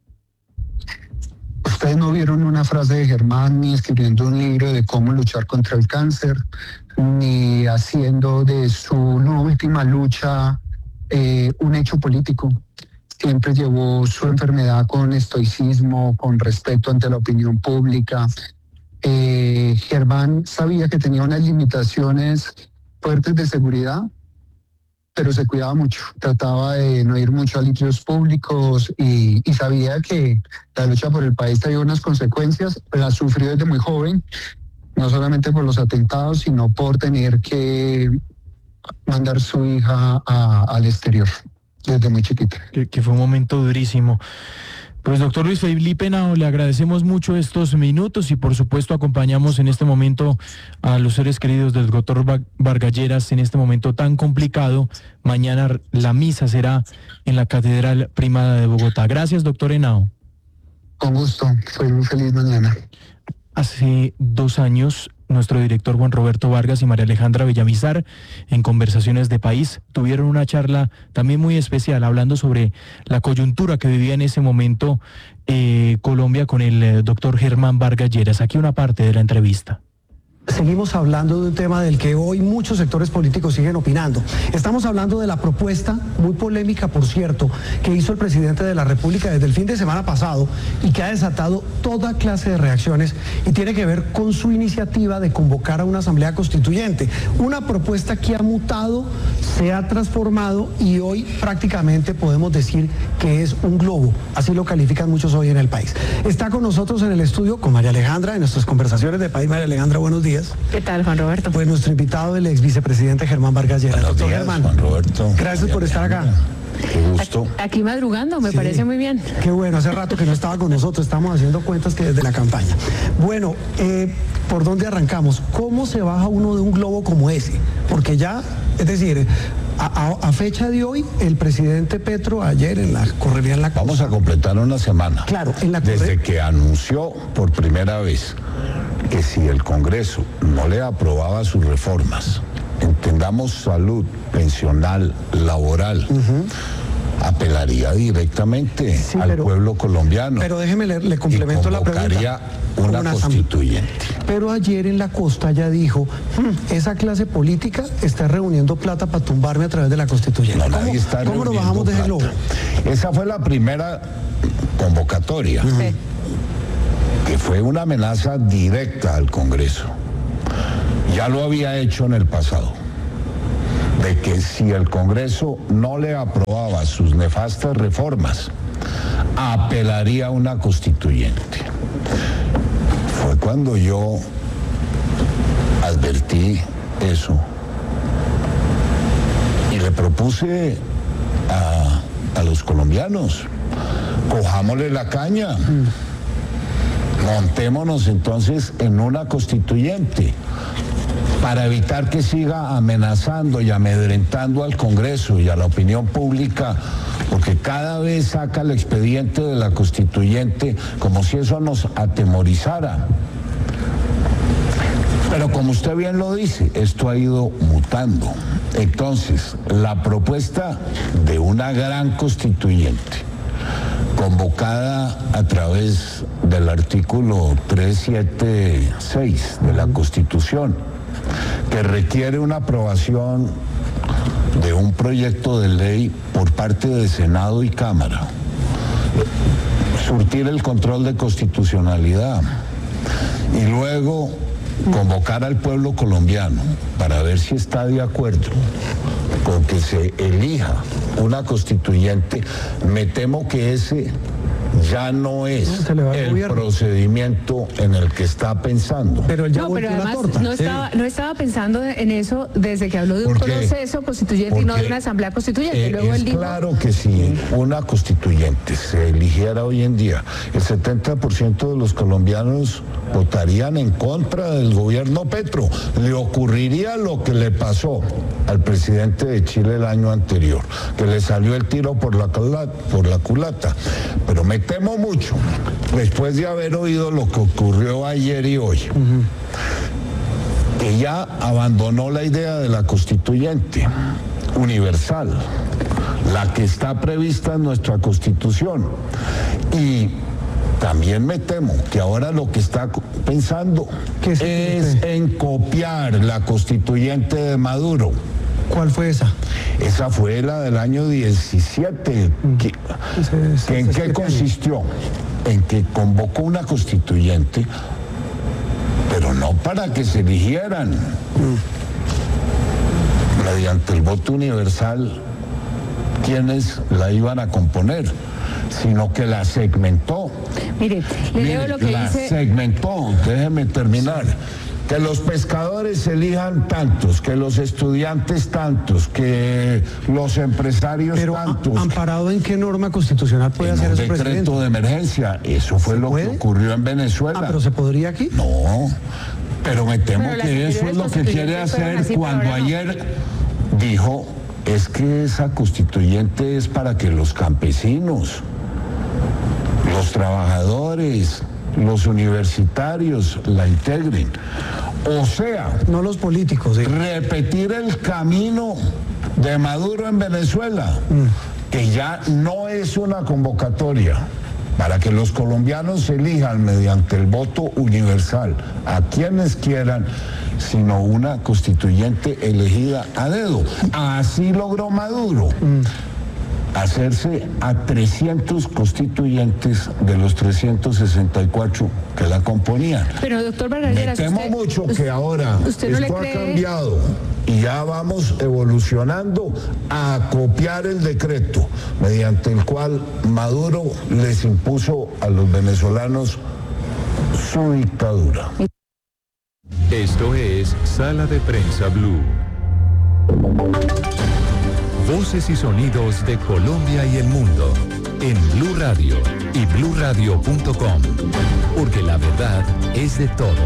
Ustedes no vieron una frase de Germán ni escribiendo un libro de cómo luchar contra el cáncer, ni haciendo de su última lucha eh, un hecho político. Siempre llevó su enfermedad con estoicismo, con respeto ante la opinión pública. Eh, Germán sabía que tenía unas limitaciones fuertes de seguridad, pero se cuidaba mucho. Trataba de no ir mucho a litigios públicos y, y sabía que la lucha por el país traía unas consecuencias. La sufrió desde muy joven, no solamente por los atentados, sino por tener que mandar su hija a, al exterior. Desde muy chiquita. Que, que fue un momento durísimo. Pues doctor Luis Felipe Henao, le agradecemos mucho estos minutos y por supuesto acompañamos en este momento a los seres queridos del doctor Vargas Lleras en este momento tan complicado. Mañana la misa será en la Catedral Primada de Bogotá. Gracias, doctor Henao. Con gusto, fue muy feliz mañana. Hace dos años, nuestro director Juan Roberto Vargas y María Alejandra Villamizar, en Conversaciones de País, tuvieron una charla también muy especial, hablando sobre la coyuntura que vivía en ese momento eh, Colombia con el eh, doctor Germán Vargas Lleras. Aquí una parte de la entrevista. Seguimos hablando de un tema del que hoy muchos sectores políticos siguen opinando. Estamos hablando de la propuesta, muy polémica por cierto, que hizo el presidente de la República desde el fin de semana pasado y que ha desatado toda clase de reacciones y tiene que ver con su iniciativa de convocar a una asamblea constituyente. Una propuesta que ha mutado, se ha transformado y hoy prácticamente podemos decir que es un globo. Así lo califican muchos hoy en el país. Está con nosotros en el estudio con María Alejandra en nuestras Conversaciones de País. María Alejandra, buenos días. días. ¿Qué tal, Juan Roberto? Pues nuestro invitado, el ex vicepresidente Germán Vargas Lleras. Buenos Doctor días, Germán. Juan Roberto. Gracias por estar acá. Qué gusto. Aquí madrugando, me Sí. parece muy bien. Qué bueno, hace rato que no estaba con nosotros, estamos haciendo cuentas que desde la campaña. Bueno, eh, ¿por dónde arrancamos? ¿Cómo se baja uno de un globo como ese? Porque ya, es decir, a, a- a fecha de hoy, el presidente Petro ayer en la correría en la... Vamos a completar una semana. Claro, en la Desde que anunció por primera vez que si el Congreso no le aprobaba sus reformas, entendamos salud, pensional, laboral, apelaría directamente Sí, al pero- pueblo colombiano. Pero déjeme le, le complemento y la pregunta. convocaría Como una una asamblea. constituyente. Pero ayer en la costa ya dijo, "Hmm, esa clase política está reuniendo plata para tumbarme a través de la constituyente". No, ¿Cómo, nadie está ¿cómo nos reuniendo bajamos de ese plata. globo? Esa fue la primera convocatoria, que fue una amenaza directa al Congreso. Ya lo había hecho en el pasado, de que si el Congreso no le aprobaba sus nefastas reformas, apelaría a una constituyente. Fue cuando yo advertí eso y le propuse a, a los colombianos, cojámosle la caña, montémonos entonces en una constituyente para evitar que siga amenazando y amedrentando al Congreso y a la opinión pública, porque cada vez saca el expediente de la constituyente como si eso nos atemorizara. Pero como usted bien lo dice, esto ha ido mutando. Entonces, la propuesta de una gran constituyente, convocada a través del artículo trescientos setenta y seis de la Constitución, que requiere una aprobación de un proyecto de ley por parte de Senado y Cámara, surtir el control de constitucionalidad y luego convocar al pueblo colombiano para ver si está de acuerdo con que se elija una constituyente. Me temo que ese ya no es el procedimiento en el que está pensando. Pero No, pero además no estaba, no estaba pensando en eso desde que habló de un ¿Por qué? proceso constituyente y no de Porque, una asamblea constituyente. Eh, Luego es él dijo, claro que si una constituyente se eligiera hoy en día, el setenta por ciento de los colombianos votarían en contra del gobierno Petro. Le ocurriría lo que le pasó al presidente de Chile el año anterior, que le salió el tiro por la, cula- por la culata. Pero me temo mucho, después de haber oído lo que ocurrió ayer y hoy, que ya abandonó la idea de la constituyente universal, la que está prevista en nuestra Constitución. Y también me temo que ahora lo que está co- pensando es en copiar la constituyente de Maduro. ¿Cuál fue esa? Esa fue la del año diecisiete. Que, que ¿En qué consistió? En que convocó una constituyente, pero no para que se eligieran mediante el voto universal quienes la iban a componer, sino que la segmentó. mire, le Mire, leo lo que la dice... segmentó, déjeme terminar. Que los pescadores elijan tantos, que los estudiantes tantos, que los empresarios tantos. ¿Amparado en qué norma constitucional puede En hacer un eso, presidente? decreto de emergencia. Eso fue lo que ocurrió en Venezuela. Ah, pero ¿se podría aquí? No, pero me temo Pero las que eso es lo que quiere constituyentes fueron hacer así, pero cuando ahora no. ayer dijo, es que esa constituyente es para que los campesinos, los trabajadores, los universitarios la integren. O sea, no los políticos. ¿Sí? Repetir el camino de Maduro en Venezuela, que ya no es una convocatoria para que los colombianos elijan mediante el voto universal a quienes quieran, sino una constituyente elegida a dedo. Así logró Maduro hacerse a trescientos constituyentes de los trescientos sesenta y cuatro que la componían. Pero doctor Vargas Me Lleras, temo usted- mucho que ahora ¿usted no le esto ha cree? cambiado y ya vamos evolucionando a copiar el decreto mediante el cual Maduro les impuso a los venezolanos su dictadura. Esto es Sala de Prensa Blue. Voces y sonidos de Colombia y el mundo en Blue Radio y blue radio punto com, porque la verdad es de todos.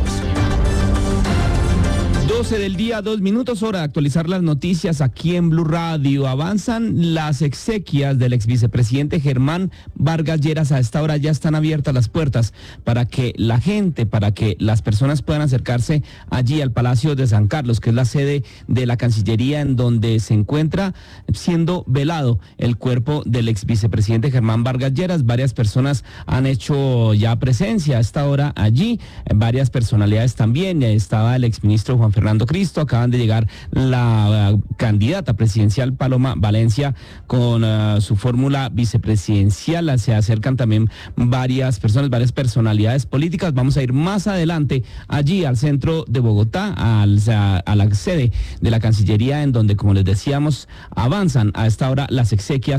doce del día, dos minutos, hora de actualizar las noticias aquí en Blue Radio. Avanzan las exequias del ex vicepresidente Germán Vargas Lleras. A esta hora ya están abiertas las puertas para que la gente, para que las personas puedan acercarse allí al Palacio de San Carlos, que es la sede de la Cancillería, en donde se encuentra siendo velado el cuerpo del ex vicepresidente Germán Vargas Lleras. Varias personas han hecho ya presencia a esta hora allí, varias personalidades también. Estaba el exministro Juan Fernando Cristo, acaban de llegar la uh, candidata presidencial Paloma Valencia con uh, su fórmula vicepresidencial. Se acercan también varias personas, varias personalidades políticas. Vamos a ir más adelante allí al centro de Bogotá, al, a, a la sede de la Cancillería, en donde, como les decíamos, avanzan a esta hora las exequias